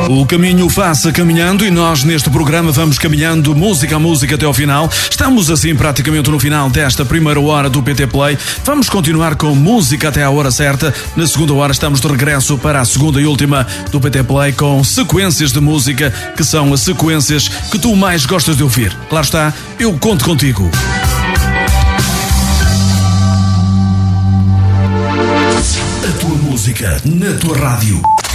O caminho faça caminhando e nós neste programa vamos caminhando música a música até ao final. Estamos assim praticamente no final desta primeira hora do PT Play. Vamos continuar com música até à hora certa. Na segunda hora estamos de regresso para a segunda e última do PT Play com sequências de música que são as sequências que tu mais gostas de ouvir. Claro está, eu conto contigo. A tua música na tua rádio.